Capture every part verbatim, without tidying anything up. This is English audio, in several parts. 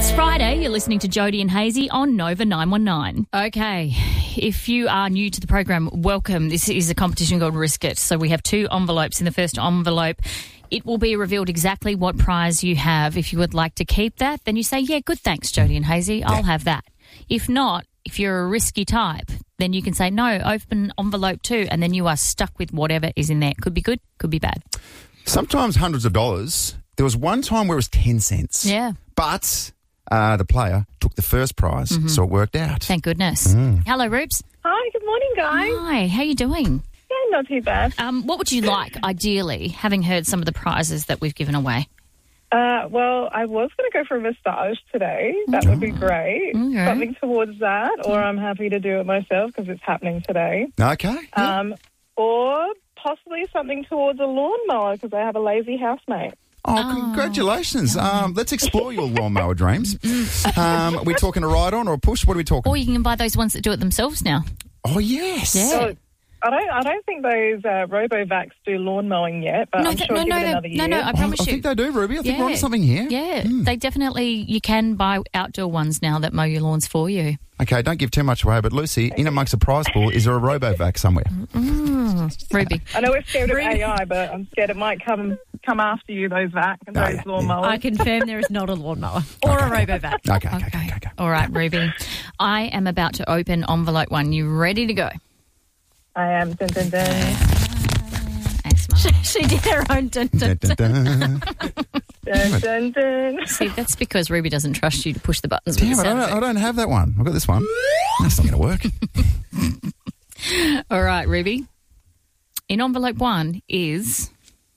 It's Friday. You're listening to Jody and Hazy on Nova nine one nine. Okay, if you are new to the program, welcome. This is a competition called Risk It. So we have two envelopes. In the first envelope, it will be revealed exactly what prize you have. If you would like to keep that, then you say, yeah, good, thanks, Jody and Hazy. I'll have that. If not, if you're a risky type, then you can say, no, open envelope two, and then you are stuck with whatever is in there. Could be good, could be bad. Sometimes hundreds of dollars. There was one time where it was ten cents. Yeah. But uh, the player took the first prize, mm-hmm. so it worked out. Thank goodness. Mm. Hello, Rubes. Hi, good morning, guys. Hi, how you doing? Yeah, not too bad. Um, what would you like, ideally, having heard some of the prizes that we've given away? Uh, well, I was going to go for a massage today. That would be great. Okay. Something towards that, or I'm happy to do it myself because it's happening today. Okay. Um, or possibly something towards a lawnmower because I have a lazy housemate. Oh, congratulations. Um, let's explore your lawnmower dreams. Um, are we talking a ride-on or a push? What are we talking? Or you can buy those ones that do it themselves now. Oh, yes. Yeah. So, I don't. I don't think those uh, Robovacs do lawn mowing yet, but No, I'm th- sure no, give no, it no, another no, year. no, I promise I you. think they do, Ruby. I think Yeah. we're onto something here. Yeah, Mm. they definitely, you can buy outdoor ones now that mow your lawns for you. Okay, don't give too much away, but Lucy, in amongst the prize pool, is there a Robovac somewhere? Mm. Ruby. I know we're scared of A I, but I'm scared it might come come after you, those vac and Oh, those yeah, lawnmowers. I confirm there is not a lawnmower or a Robovac. Okay, okay, okay, okay. okay. All right, Ruby. I am about to open envelope one. You ready to go? I am. Dun, dun, dun. Asthma. She did her own dun dun Dun, dun, dun. Dun, dun, dun. See, that's because Ruby doesn't trust you to push the buttons with Damn the it, I sound don't, I effect. don't have that one. I've got this one. That's not going to work. All right, Ruby. In envelope one is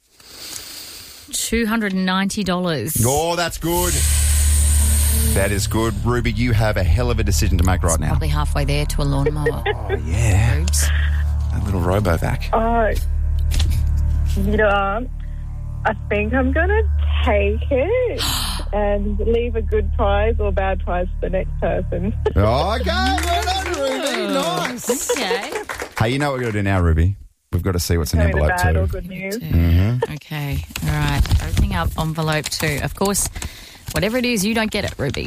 two hundred ninety dollars. Oh, that's good. That is good. Ruby, you have a hell of a decision to make right now. Probably halfway there to a lawnmower. Oh, yeah. Rubes. That little Robovac. Oh, you know, I think I'm going to take it and leave a good prize or bad prize for the next person. Okay, well done, Ruby. Nice. Okay. Hey, you know what we're going to do now, Ruby? We've got to see what's in Tell me the envelope bad or two. good news. Mm-hmm. Okay. All right. Opening up envelope two. Of course, whatever it is, you don't get it, Ruby.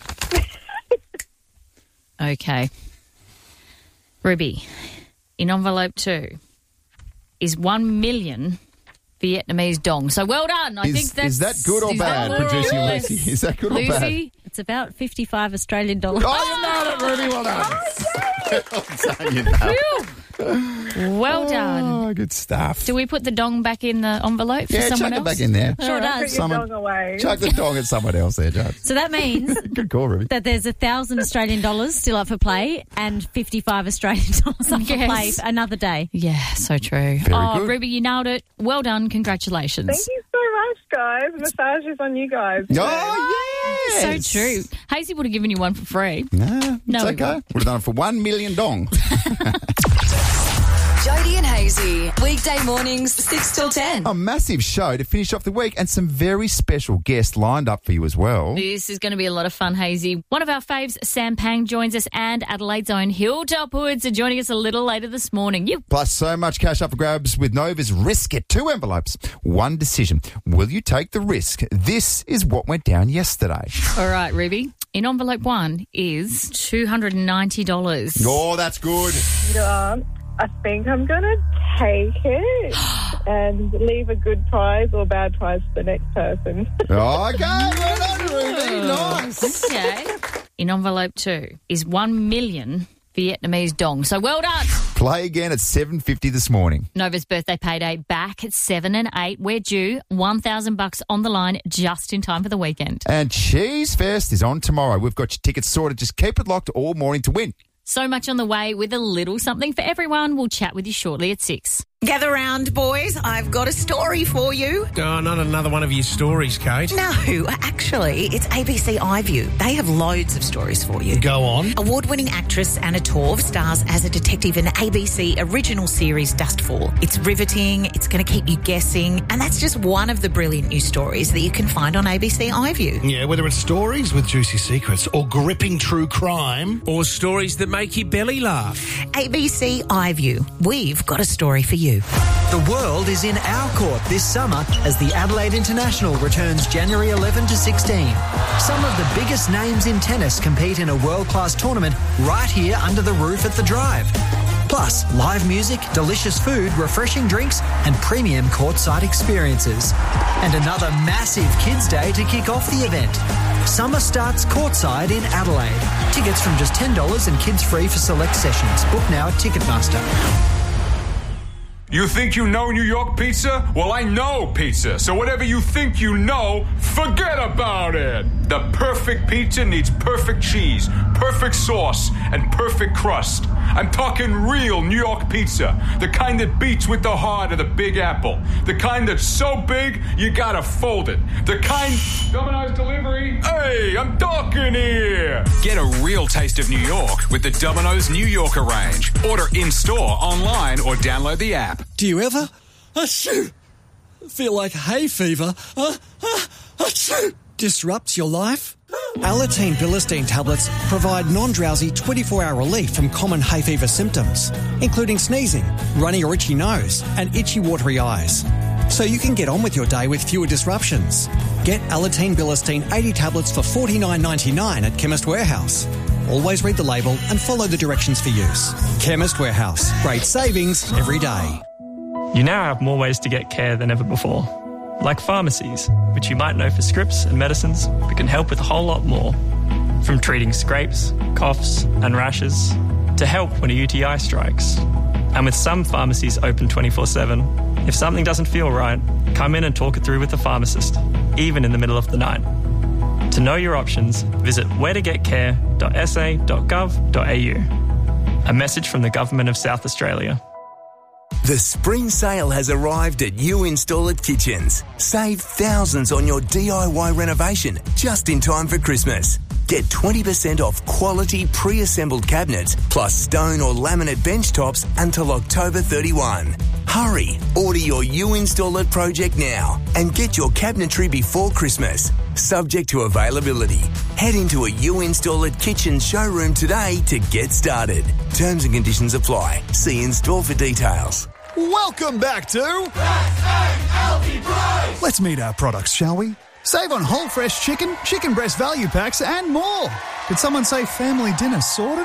Okay. Ruby, in envelope two is one million Vietnamese dong. So well done. I Is, think that's... is that good or is bad, that good? producer Yes. Lucy? Is that good or bad? Lucy, It's about fifty-five Australian dollars. Oh, you nailed it, Ruby. Well done. Well done, you nailed it. well done. Oh, good stuff. Do we put the dong back in the envelope for yeah, chuck someone it else? back in there. Sure Put does. your Someone- dog away. Chuck the dog at someone else there, Judge. So that means Good call, Ruby. that there's a thousand Australian dollars still up for play and fifty-five Australian dollars up for Yes. play for another day. Yeah, so true. Very oh, good. Ruby, you nailed it. Well done. Congratulations. Thank you so much, guys. Massage is on you guys. Oh, yes. So true. Hazy would have given you one for free. Nah, it's No, we okay. won't. Would have done it for one million dong. Jody and Hazy, weekday mornings, six till ten. A massive show to finish off the week and some very special guests lined up for you as well. This is going to be a lot of fun, Hazy. One of our faves, Sam Pang, joins us, and Adelaide's own Hilltop Hoods are joining us a little later this morning. You Plus so much cash up for grabs with Nova's Risk It. Two envelopes, one decision. Will you take the risk? This is what went down yesterday. All right, Ruby. In envelope one is two hundred ninety dollars. Oh, that's good. You know, I think I'm going to take it and leave a good prize or bad prize for the next person. Okay, well done, Ruby. Nice. Okay. In envelope two is one million Vietnamese dong. So well done. Play again at seven fifty this morning. Nova's birthday payday back at seven and eight. We're due one thousand bucks on the line just in time for the weekend. And Cheese Fest is on tomorrow. We've got your tickets sorted. Just keep it locked all morning to win. So much on the way with a little something for everyone. We'll chat with you shortly at six. Gather round, boys. I've got a story for you. Oh, not another one of your stories, Kate. No, actually, it's A B C iView. They have loads of stories for you. Go on. Award-winning actress Anna Torv stars as a detective in A B C original series Dustfall. It's riveting, it's going to keep you guessing, and that's just one of the brilliant new stories that you can find on A B C iView. Yeah, whether it's stories with juicy secrets or gripping true crime or stories that make your belly laugh. A B C iView. We've got a story for you. you. The world is in our court this summer as the Adelaide International returns January eleventh to sixteen. Some of the biggest names in tennis compete in a world-class tournament right here under the roof at the Drive. Plus, live music, delicious food, refreshing drinks and premium courtside experiences. And another massive Kids Day to kick off the event. Summer starts courtside in Adelaide. Tickets from just ten dollars and kids free for select sessions. Book now at Ticketmaster. You think you know New York pizza? Well, I know pizza. So whatever you think you know, forget about it. The perfect pizza needs perfect cheese, perfect sauce, and perfect crust. I'm talking real New York pizza. The kind that beats with the heart of the Big Apple. The kind that's so big, you gotta fold it. The kind... Domino's delivery. Hey, I'm talking here. Get a real taste of New York with the Domino's New Yorker range. Order in-store, online, or download the app. Do you ever achoo, feel like hay fever uh, uh, achoo, disrupts your life? Alateen Bilistine tablets provide non-drowsy twenty-four hour relief from common hay fever symptoms, including sneezing, runny or itchy nose, and itchy watery eyes. So you can get on with your day with fewer disruptions. Get Alateen Bilistine eighty tablets for forty-nine ninety-nine at Chemist Warehouse. Always read the label and follow the directions for use. Chemist Warehouse. Great savings every day. You now have more ways to get care than ever before. Like pharmacies, which you might know for scripts and medicines, but can help with a whole lot more. From treating scrapes, coughs and rashes, to help when a U T I strikes. And with some pharmacies open twenty-four seven, if something doesn't feel right, come in and talk it through with the pharmacist, even in the middle of the night. To know your options, visit where to get care dot s a dot gov dot a u. A message from the Government of South Australia. The spring sale has arrived at You Install It Kitchens. Save thousands on your D I Y renovation just in time for Christmas. Get twenty percent off quality pre-assembled cabinets plus stone or laminate bench tops until October thirty-first. Hurry, order your You Install It project now and get your cabinetry before Christmas. Subject to availability. Head into a You Install It Kitchen showroom today to get started. Terms and conditions apply. See in-store for details. Welcome back to... Let's meet our products, shall we? Save on whole fresh chicken, chicken breast value packs and more. Did someone say family dinner sorted?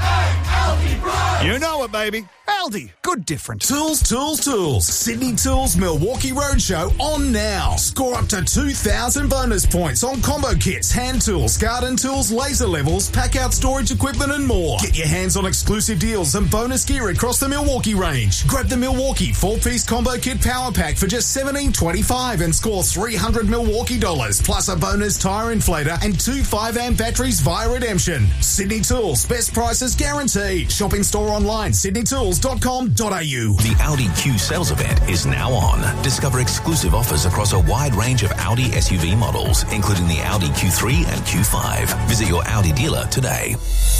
You know it, baby. Aldi, good different. Tools, tools, tools. Sydney Tools Milwaukee Roadshow on now. Score up to two thousand bonus points on combo kits, hand tools, garden tools, laser levels, pack-out storage equipment and more. Get your hands on exclusive deals and bonus gear across the Milwaukee range. Grab the Milwaukee four-piece combo kit power pack for just seventeen twenty-five and score three hundred Milwaukee dollars plus a bonus tyre inflator and two five amp batteries via redemption. Sydney Tools, best prices guaranteed. Shop in store online, sydney tools dot com dot a u. The Audi Q sales event is now on. Discover exclusive offers across a wide range of Audi S U V models, including the Audi Q three and Q five. Visit your Audi dealer today.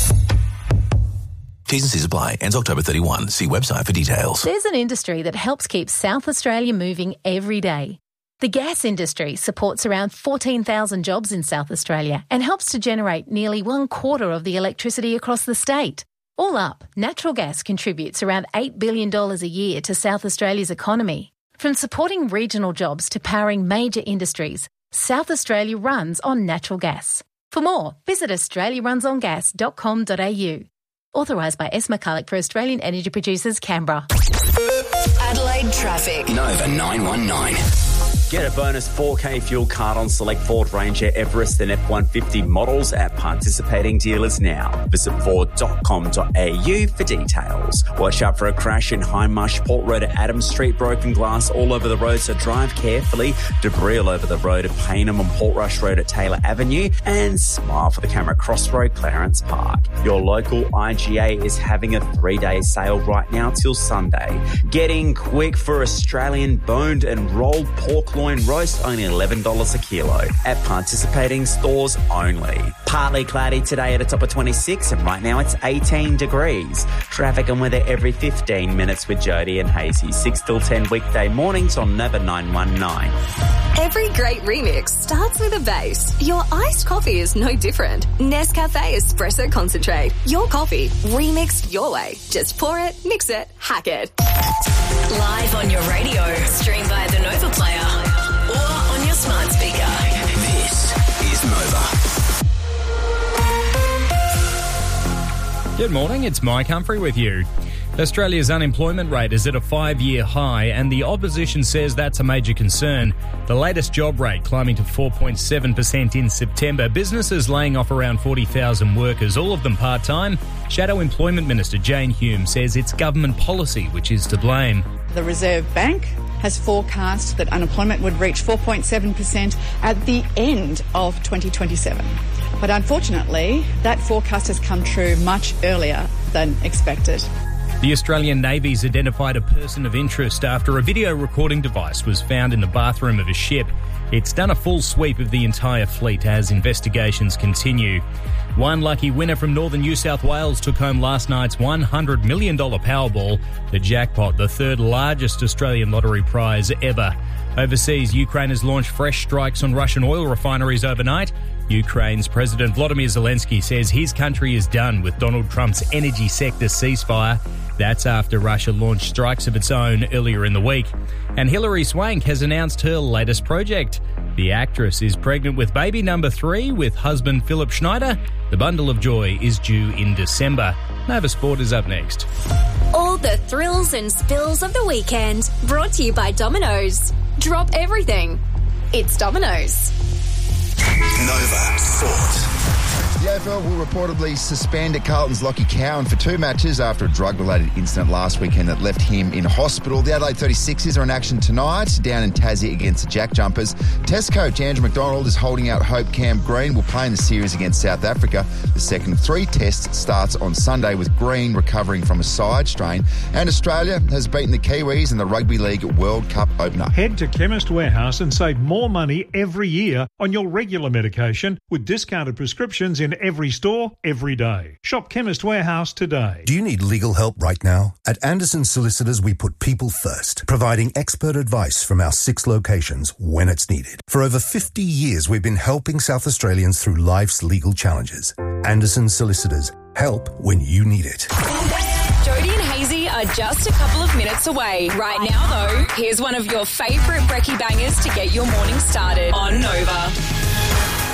T's and C's apply. Ends October thirty-first. See website for details. There's an industry that helps keep South Australia moving every day. The gas industry supports around fourteen thousand jobs in South Australia and helps to generate nearly one quarter of the electricity across the state. All up, natural gas contributes around eight billion dollars a year to South Australia's economy. From supporting regional jobs to powering major industries, South Australia runs on natural gas. For more, visit australia runs on gas dot com dot a u. Authorised by S. McCulloch for Australian Energy Producers, Canberra. Adelaide traffic. Nova nine one nine. Get a bonus four K fuel card on select Ford Ranger, Everest and F one fifty models at participating dealers now. Visit ford dot com dot a u for details. Watch out for a crash in Hindmarsh Port Road at Adams Street. Broken glass all over the road, so drive carefully. Debris all over the road at Payneham and Portrush Road at Taylor Avenue. And smile for the camera Crossroad, Clarence Park. Your local I G A is having a three-day sale right now till Sunday. Getting quick for Australian boned and rolled pork loin roast, only eleven dollars a kilo at participating stores only. Partly cloudy today at a top of twenty-six, and right now it's eighteen degrees. Traffic and weather every fifteen minutes with Jody and Hazy. six till ten weekday mornings on Nova nine one nine. Every great remix starts with a bass. Your iced coffee is no different. Nescafe Espresso Concentrate. Your coffee remixed your way. Just pour it, mix it, hack it. Live on your radio, stream via the Nova Player, or on your smart speaker. This is Nova. Good morning, it's Mike Humphrey with you. Australia's unemployment rate is at a five-year high and the opposition says that's a major concern. The latest job rate climbing to four point seven percent in September. Businesses laying off around forty thousand workers, all of them part-time. Shadow Employment Minister Jane Hume says it's government policy which is to blame. The Reserve Bank has forecast that unemployment would reach four point seven percent at the end of twenty twenty-seven. But unfortunately, that forecast has come true much earlier than expected. The Australian Navy's identified a person of interest after a video recording device was found in the bathroom of a ship. It's done a full sweep of the entire fleet as investigations continue. One lucky winner from northern New South Wales took home last night's one hundred million dollars Powerball, the jackpot, the third largest Australian lottery prize ever. Overseas, Ukraine has launched fresh strikes on Russian oil refineries overnight. Ukraine's President Volodymyr Zelensky says his country is done with Donald Trump's energy sector ceasefire. That's after Russia launched strikes of its own earlier in the week. And Hilary Swank has announced her latest project. The actress is pregnant with baby number three with husband Philip Schneider. The bundle of joy is due in December. Nova Sport is up next. All the thrills and spills of the weekend, brought to you by Domino's. Drop everything. It's Domino's. Nova Sport. The A F L will reportedly suspend Carlton's Lockie Cowan for two matches after a drug-related incident last weekend that left him in hospital. The Adelaide thirty-sixers are in action tonight down in Tassie against the Jack Jumpers. Test coach Andrew McDonald is holding out hope Cam Green will play in the series against South Africa. The second three tests starts on Sunday with Green recovering from a side strain. And Australia has beaten the Kiwis in the Rugby League World Cup opener. Head to Chemist Warehouse and save more money every year on your regular medication with discounted prescriptions in every store, every day. Shop Chemist Warehouse today. Do you need legal help right now? At Anderson Solicitors, we put people first, providing expert advice from our six locations when it's needed. For over fifty years, we've been helping South Australians through life's legal challenges. Anderson Solicitors, help when you need it. Jody and Hazy are just a couple of minutes away. Right now, though, here's one of your favourite brekkie bangers to get your morning started on Nova.